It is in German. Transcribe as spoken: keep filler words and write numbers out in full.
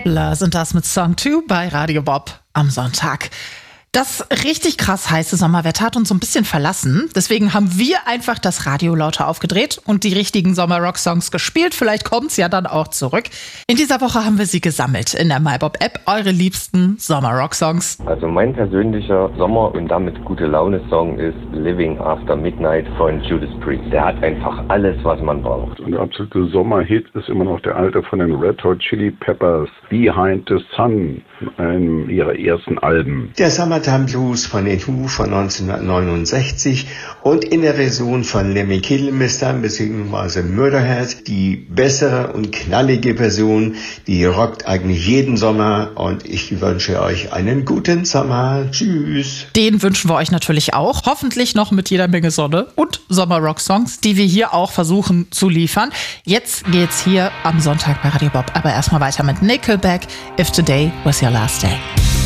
Blur sind das mit Song zwei bei Radio Bob am Sonntag. Das richtig krass heiße Sommerwetter hat uns so ein bisschen verlassen. Deswegen haben wir einfach das Radio lauter aufgedreht und die richtigen Sommer-Rock-Songs gespielt. Vielleicht kommt's ja dann auch zurück. In dieser Woche haben wir sie gesammelt in der MyBob-App. Eure liebsten Sommer-Rock-Songs. Also mein persönlicher Sommer- und damit gute Laune-Song ist Living After Midnight von Judas Priest. Der hat einfach alles, was man braucht. Und der absolute Sommerhit ist immer noch der alte von den Red Hot Chili Peppers, Behind the Sun, einem ihrer ersten Alben. Der Summertime Blues von den Who von neunzehnhundertneunundsechzig und in der Version von Lemmy Kilmister bzw. Murderhead die bessere und knallige Version, die rockt eigentlich jeden Sommer und ich wünsche euch einen guten Sommer. Tschüss. Den wünschen wir euch natürlich auch. Hoffentlich noch mit jeder Menge Sonne und Sommer-Rock-Songs, die wir hier auch versuchen zu liefern. Jetzt geht's hier am Sonntag bei Radio Bob aber erstmal weiter mit Nickelback, If Today Was Your Last Day.